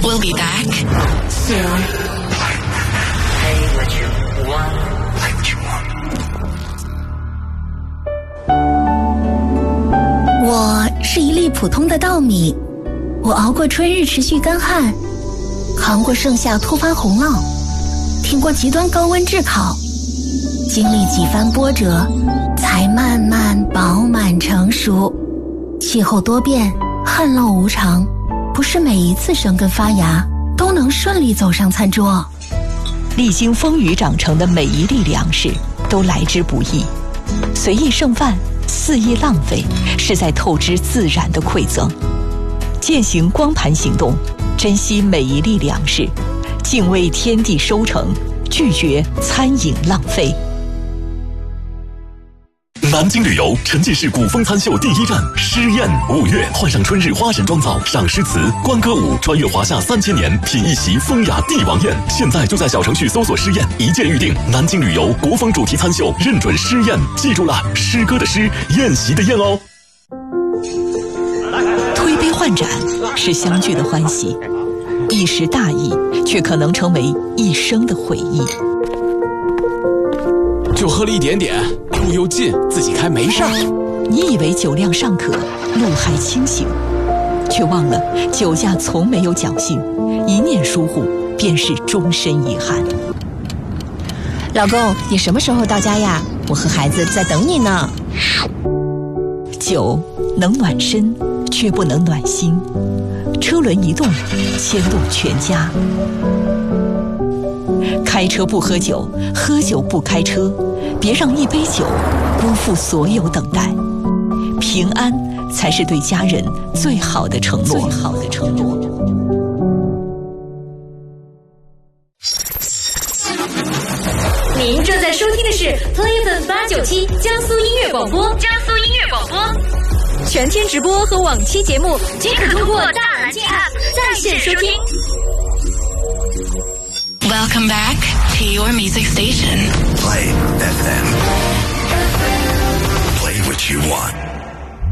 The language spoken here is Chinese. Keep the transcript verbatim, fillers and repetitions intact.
We'll be back soon. Play what you want. Play what you want. 我是一粒普通的稻米，我熬过春日持续干旱，扛过盛夏突发洪涝，挺过极端高温炙烤，经历几番波折，才慢慢饱满成熟。气候多变，旱涝无常，不是每一次生根发芽都能顺利走上餐桌。 历经风雨长成的每一粒粮食都来之不易，随意剩饭，肆意浪费，是在透支自然的馈赠。践行光盘行动，珍惜每一粒粮食，敬畏天地收成，拒绝餐饮浪费。 南京旅游沉浸式古风餐秀第一站诗宴，五月换上春日花神妆造，赏诗词，观歌舞，穿越华夏三千年，品一席风雅帝王宴。现在就在小程序搜索诗宴，一键预定。南京旅游国风主题餐秀，认准诗宴，记住了，诗歌的诗，宴席的宴哦。 推杯换盏是相聚的欢喜，一时大意却可能成为一生的回忆。 就喝了一点点，路又近，自己开没事儿。 你以为酒量尚可，路还清醒，却忘了酒驾从没有侥幸，一念疏忽便是终身遗憾。 老公，你什么时候到家呀？我和孩子在等你呢。 酒能暖身，却不能暖心。车轮一动，牵动全家。开车不喝酒，喝酒不开车，别让一杯酒辜负所有等待。平安才是对家人最好的承诺。最好的承诺。 您正在收听的是 Play F M 八九七江苏音乐广播，江苏音乐广播，全天直播和往期节目均可通过大蓝鲸 App 在线收听。 Welcome back to your music station. Play F M. Play what you want.